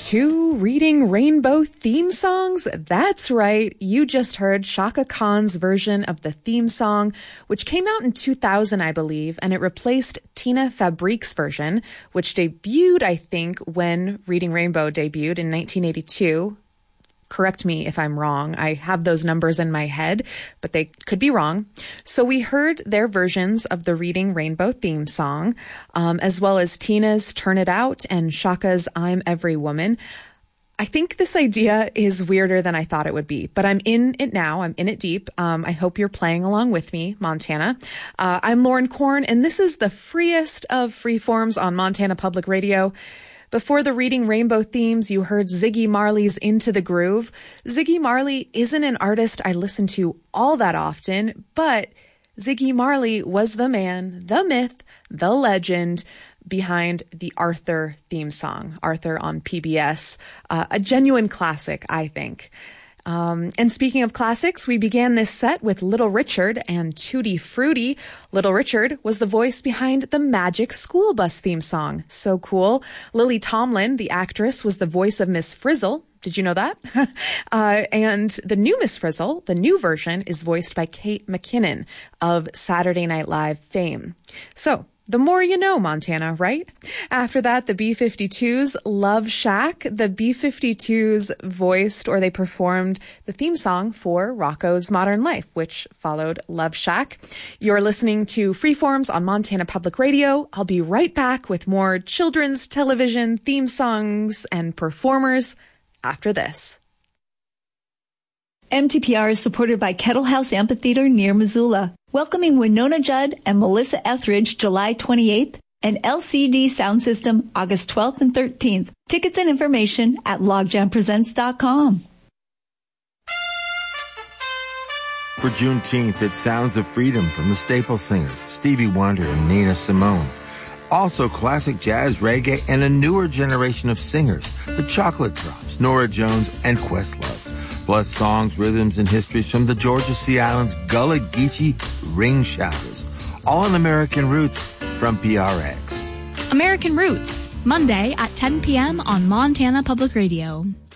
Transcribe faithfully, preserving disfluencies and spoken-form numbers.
Two Reading Rainbow theme songs? That's right. You just heard Chaka Khan's version of the theme song, which came out in two thousand, I believe, and it replaced Tina Fabrique's version, which debuted, I think, when Reading Rainbow debuted in nineteen eighty-two. Correct me if I'm wrong. I have those numbers in my head, but they could be wrong. So we heard their versions of the Reading Rainbow theme song, um, as well as Tina's Turn It Out and Chaka's I'm Every Woman. I think this idea is weirder than I thought it would be, but I'm in it now. I'm in it deep. Um, I hope you're playing along with me, Montana. Uh, I'm Lauren Korn, and this is the freest of freeforms on Montana Public Radio. Before the Reading Rainbow themes, you heard Ziggy Marley's Into the Groove. Ziggy Marley isn't an artist I listen to all that often, but Ziggy Marley was the man, the myth, the legend behind the Arthur theme song, Arthur on P B S. Uh, a genuine classic, I think. Um, and speaking of classics, we began this set with Little Richard and Tutti Frutti. Little Richard was the voice behind the Magic School Bus theme song. So cool. Lily Tomlin, the actress, was the voice of Miss Frizzle. Did you know that? uh, and the new Miss Frizzle, the new version, is voiced by Kate McKinnon of Saturday Night Live fame. So, the more you know, Montana, right? After that, the B fifty-twos, Love Shack. The B fifty-twos voiced, or they performed, the theme song for Rocko's Modern Life, which followed Love Shack. You're listening to Freeforms on Montana Public Radio. I'll be right back with more children's television theme songs and performers after this. M T P R is supported by Kettle House Amphitheater near Missoula, welcoming Winona Judd and Melissa Etheridge July twenty-eighth, and L C D Sound System August twelfth and thirteenth. Tickets and information at logjam presents dot com. For Juneteenth, it's Sounds of Freedom from the Staple Singers, Stevie Wonder and Nina Simone. Also classic jazz, reggae, and a newer generation of singers, the Chocolate Drops, Nora Jones, and Questlove. Plus songs, rhythms, and histories from the Georgia Sea Islands Gullah Geechee Ring Shouters. All in American Roots from P R X. American Roots, Monday at ten p.m. on Montana Public Radio.